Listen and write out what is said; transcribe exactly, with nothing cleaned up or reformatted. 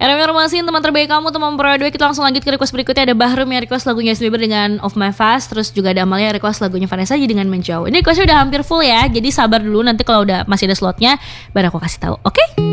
Era informasi teman terbaik kamu, teman Pro dua. Kita langsung lanjut ke request berikutnya. Ada Bahrum yang request lagunya Justin Bieber dengan Of My Fast. Terus juga ada Amalia request lagunya Vanessa aja dengan Menjauh. Ini requestnya udah hampir full ya, jadi sabar dulu, nanti kalau udah masih ada slotnya baru aku kasih tahu. Oke okay?